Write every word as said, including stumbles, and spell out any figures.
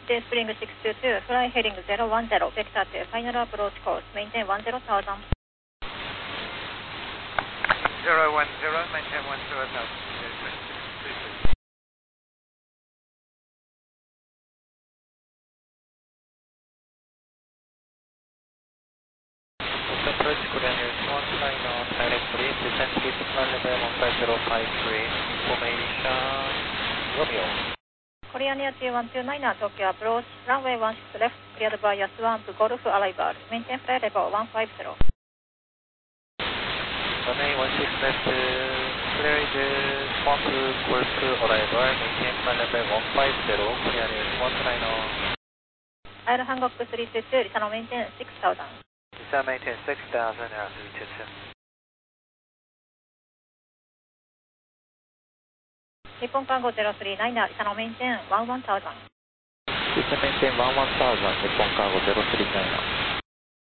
Day Spring six two two, fly heading zero one zero, vector to final approach course, maintain one zero thousand. zero one zero, maintain one zero thousand. Approach Korean Air one final, directly, descent speed plan level one five zero five three, information, Romeo. Korean Air two one two nine, Tokyo approach, runway one six left, cleared by Swamp Golf arrival, maintain flight level one five zero. Runway one six left, cleared Swamp Golf arrival, maintain flight level one five zero, Korean Air two one two nine. Air Hancock three two two, Lisa maintain six thousand. Lisa maintain six thousand, Air three two two. Nippon Cargo zero three nine, Lisa maintain one one thousand. Lisa maintain one one thousand, Nippon Cargo zero three nine.